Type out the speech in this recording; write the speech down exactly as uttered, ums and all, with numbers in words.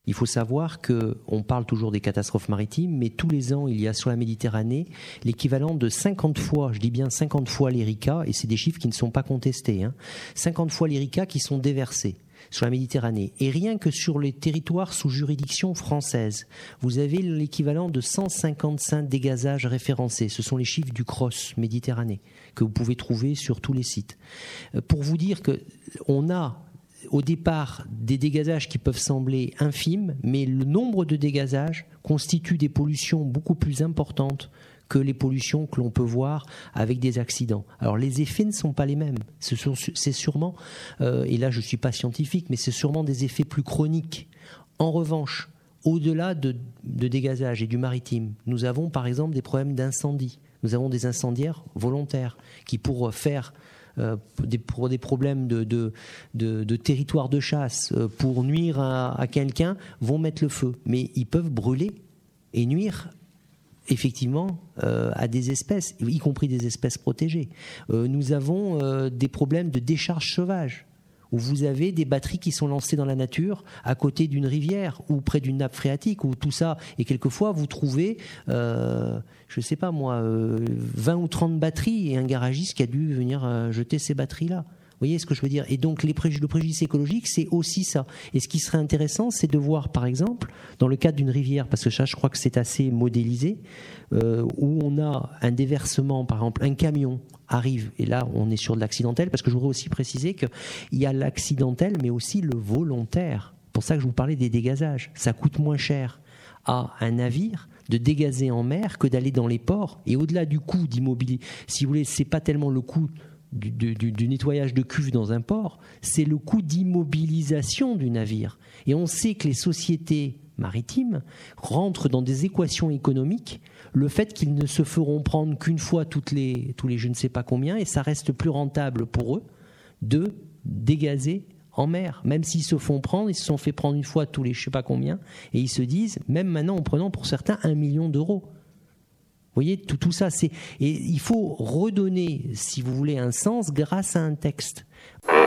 Il faut savoir qu'on parle toujours des catastrophes maritimes, mais tous les ans, il y a sur la Méditerranée l'équivalent de cinquante fois, je dis bien cinquante fois l'Erika, et c'est des chiffres qui ne sont pas contestés, hein, cinquante fois l'Erika qui sont déversés sur la Méditerranée. Et rien que sur les territoires sous juridiction française, vous avez l'équivalent de cent cinquante-cinq dégazages référencés. Ce sont les chiffres du C R O S Méditerranée que vous pouvez trouver sur tous les sites. Pour vous dire qu'on a au départ des dégazages qui peuvent sembler infimes, mais le nombre de dégazages constitue des pollutions beaucoup plus importantes que les pollutions que l'on peut voir avec des accidents. Alors les effets ne sont pas les mêmes. Ce sont, c'est sûrement, euh, et là je ne suis pas scientifique, mais c'est sûrement des effets plus chroniques. En revanche, au-delà de, de dégazage et du maritime, nous avons par exemple des problèmes d'incendie. Nous avons des incendiaires volontaires qui, pour faire euh, des, pour des problèmes de, de, de, de territoire de chasse, euh, pour nuire à, à quelqu'un, vont mettre le feu. Mais ils peuvent brûler et nuire effectivement euh, à des espèces, y compris des espèces protégées. Euh, nous avons euh, des problèmes de décharge sauvage, où vous avez des batteries qui sont lancées dans la nature à côté d'une rivière ou près d'une nappe phréatique, où tout ça, et quelquefois vous trouvez, euh, je ne sais pas moi, euh, vingt ou trente batteries et un garagiste qui a dû venir euh, jeter ces batteries-là. Vous voyez ce que je veux dire ? Et donc les préju- le préjudice écologique, c'est aussi ça. Et ce qui serait intéressant, c'est de voir, par exemple, dans le cadre d'une rivière, parce que ça, je crois que c'est assez modélisé, euh, où on a un déversement, par exemple, un camion arrive, et là, on est sur de l'accidentel, parce que je voudrais aussi préciser qu'il y a l'accidentel, mais aussi le volontaire. C'est pour ça que je vous parlais des dégazages. Ça coûte moins cher à un navire de dégazer en mer que d'aller dans les ports. Et au-delà du coût d'immobilier, si vous voulez, c'est pas tellement le coût Du, du, du nettoyage de cuves dans un port, c'est le coût d'immobilisation du navire. Et on sait que les sociétés maritimes rentrent dans des équations économiques, le fait qu'ils ne se feront prendre qu'une fois toutes les, tous les je ne sais pas combien, et ça reste plus rentable pour eux de dégazer en mer. Même s'ils se font prendre, ils se sont fait prendre une fois tous les je ne sais pas combien, et ils se disent, même maintenant en prenant pour certains un million d'euros. Vous voyez, tout, tout ça, c'est... Et il faut redonner, si vous voulez, un sens grâce à un texte.